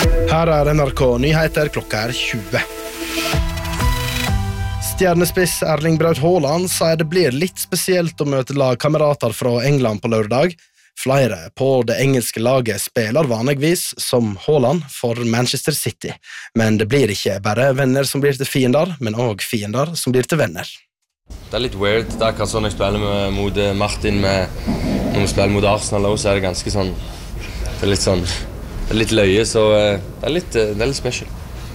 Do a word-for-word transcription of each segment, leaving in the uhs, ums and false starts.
Her er N R K Nyheter, klokka er tjue. Stjernespiss Erling Braut Haaland sier det blir litt spesielt å møte lagkamerater fra England på lørdag. Flere på det engelske laget spiller vanligvis som Haaland for Manchester City, men det blir ikke bare venner som blir til fiender, men også fiender som blir til venner. Det er litt weird, det er akkurat sånn jeg spiller med, mot Martin med, når vi spiller mot Arsenal også, så er det ganske sånn, det er litt sånn, det er litt løye, så det er litt, det er litt special.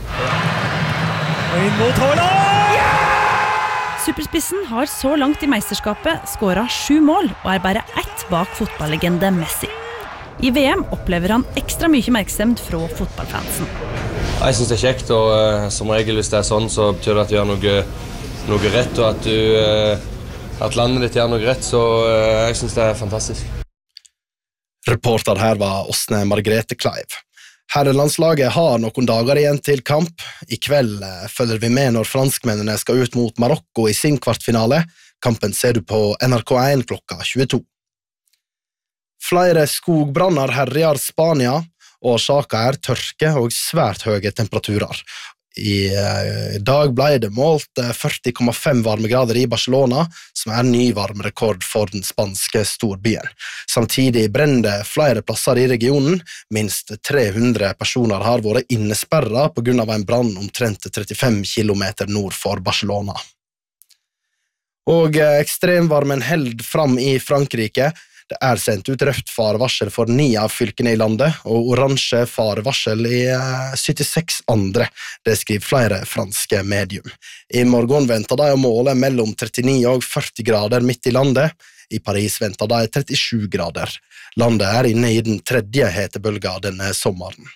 Og inn mot Haaland! Superspissen har så langt i meisterskapet skåret sju mål og er bare ett bak fotballlegende Messi. I V M opplever han ekstra mye merksemd fra fotballfansen. Jeg synes det er kjekt, og uh, som regel hvis det er sånn, så betyr det at du gjør noe, noe rett, og at, du, uh, at landet ditt gjør noe rett, så uh, jeg synes det er fantastisk. Reporter her var Åsne Margrethe Kleiv. Herrelandslaget har noen dager igjen til kamp. I kveld følger vi med når franskmennene skal ut mot Marokko i sin kvartfinale. Kampen ser du på N R K én klokka tjueto. Flere skogbranner herjer Spania, og årsaken er tørke og svært høye temperaturer. I eh, dag ble det målt førti komma fem varmegrader i Barcelona, som er ny varmerekord for den spanske storbyen. Samtidig brenner det flere plasser i regionen. Minst tre hundre personer har vært innesperret på grunn av en brann omtrent trettifem kilometer nord for Barcelona. Og eh, ekstremvarmen held fram i Frankrike. Det er sendt ut rødt farevarsel for ni av fylkene i landet, og oransje farevarsel i syttiseks andre. Det skriver flere franske medium. I morgen venter de å måle mellom trettini og førti grader midt i landet. I Paris venter de trettisju grader. Landet er inne i den tredje hetebølga denne sommeren.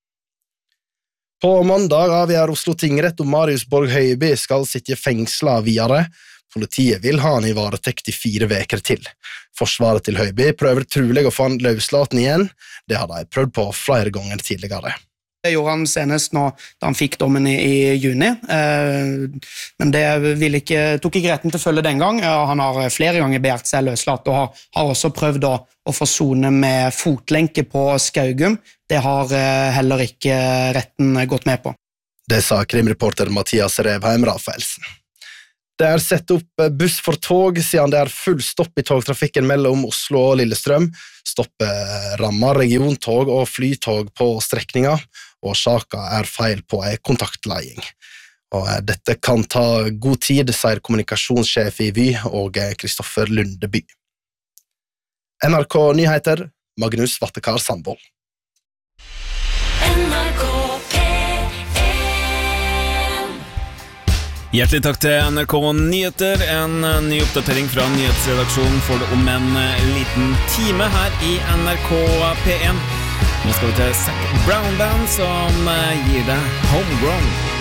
På mandag avgjør Oslo tingrett om Marius Borg Høiby skal sitte fengsla videre. Politiet vil ha han i varetekt i fire veker til. Forsvaret til Høiby prøver trolig å få han løslaten igjen. Det har de prøvd på flere ganger tidligere. Det gjorde han senest nå, da han fikk dommen i, i juni, eh, men det vil ikke, tok ikke retten til følge den gang. Han har flere ganger begjert seg løslatt, og har, har også prøvd å, å forsone med fotlenke på Skaugum. Det har eh, heller ikke retten gått med på. Det sa krimreporter Mathias Revheim Rafaelsen. Det er sett opp buss for tog siden det er full stopp i togtrafikken mellom Oslo og Lillestrøm. Stoppet rammer regiontog og flytog på strekninga, og årsaken er feil på en kontaktledning. Og dette kan ta god tid, sier kommunikasjonssjef i Vy og Kristoffer Lundeby. N R K Nyheter, Magnus Vattekar Sandvold. N R K Hjertelig takk til N R K Nyheter. En ny oppdatering fra nyhetsredaksjonen får du om en liten time her i N R K P én. Nå skal vi til Zac Brown Band som gir deg Homegrown.